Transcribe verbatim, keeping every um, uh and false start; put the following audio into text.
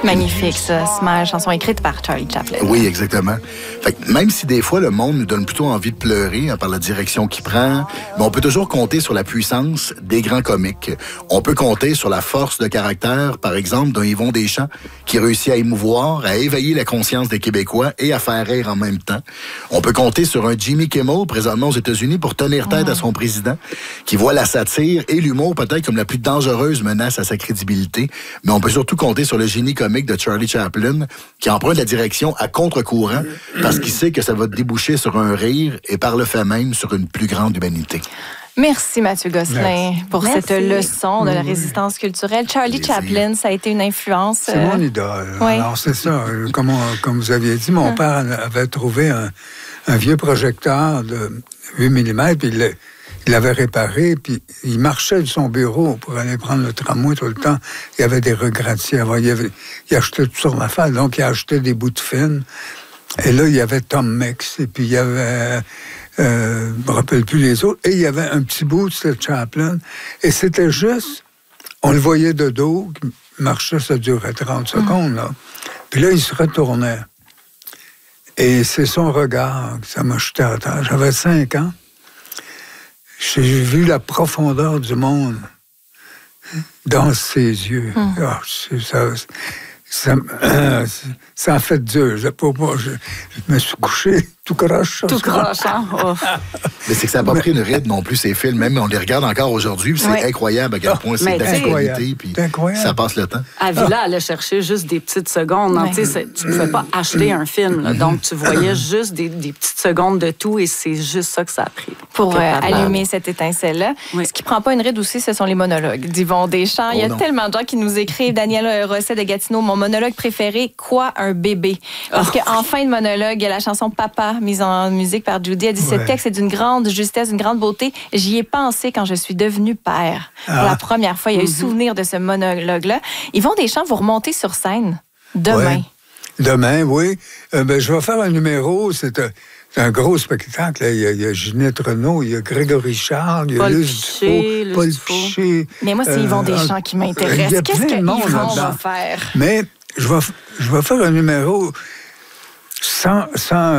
Magnifique, ça. Smile, chanson écrite par Charlie Chaplin. Oui, exactement. Fait que même si des fois, le monde nous donne plutôt envie de pleurer hein, par la direction qu'il prend, mais on peut toujours compter sur la puissance des grands comiques. On peut compter sur la force de caractère, par exemple, d'un Yvon Deschamps qui réussit à émouvoir, à éveiller la conscience des Québécois et à faire rire en même temps. On peut compter sur un Jimmy Kimmel, présentement aux États-Unis, pour tenir tête mmh. à son président, qui voit la satire et l'humour peut-être comme la plus dangereuse menace à sa crédibilité. Mais on peut surtout compter sur le génie comique de Charlie Chaplin, qui emprunte la direction à contre-courant parce qu'il sait que ça va déboucher sur un rire et par le fait même sur une plus grande humanité. Merci Mathieu Gosselin Merci. pour Merci. cette leçon de la résistance culturelle. Charlie Plaisir. Chaplin, ça a été une influence. C'est euh... mon idole. Oui. Alors, c'est ça. Comme, on, comme vous aviez dit, mon père avait trouvé un, un vieux projecteur de huit millimètres, puis il, il l'avait réparé, puis il marchait de son bureau pour aller prendre le tramway tout le temps. Il y avait des regratiers. Il, avait, il achetait toutes sortes d'affaires, donc il achetait des bouts de film. Et là, il y avait Tom Mix, et puis il y avait... Euh, je ne me rappelle plus les autres. Et il y avait un petit bout de cette Chaplin. Et c'était juste... On le voyait de dos, il marchait, ça durait trente secondes. Là. Puis là, il se retournait. Et c'est son regard que ça m'a jeté à terre. J'avais cinq ans. J'ai vu la profondeur du monde dans ses yeux. Mm. Oh, c'est ça... Ça, euh, ça a fait dur. Je, pas, je, je me suis couché tout croche. Tout croche, hein? Oh. Mais c'est que ça n'a pas pris une ride non plus, ces films. Même on les regarde encore aujourd'hui, c'est oui. incroyable à quel point c'est d'actualité. Puis ça passe le temps. Avila allait chercher juste des petites secondes. Ouais. Tu ne pouvais pas acheter un film. Là, donc, tu voyais juste des, des petites secondes de tout et c'est juste ça que ça a pris. Pour euh, allumer cette étincelle-là. Oui. Ce qui ne prend pas une ride aussi, ce sont les monologues d'Yvon Deschamps. Oh, Il y a non. tellement de gens qui nous écrivent. Daniel Rosset de Gatineau, mon monologue préféré, quoi un bébé? Parce oh. qu'en fin de monologue, il y a la chanson Papa, mise en musique par Judy. Elle dit, ouais. ce texte est d'une grande justesse, d'une grande beauté. J'y ai pensé quand je suis devenue père. Ah. Pour la première fois, il y a eu mm-hmm. souvenir de ce monologue-là. Yvon Deschamps, vous remontez sur scène demain. Ouais. Demain, oui. Euh, ben, je vais faire un numéro, c'est un... C'est un gros spectacle. Là. Il, y a, il y a Ginette Renault, il y a Grégory Charles, il y a Luce Dufault, Paul Piché. Mais moi, c'est Yvon euh, Deschamps qui m'intéresse. Qu'est-ce que Yvon va faire? Mais je vais, je vais faire un numéro sans... sans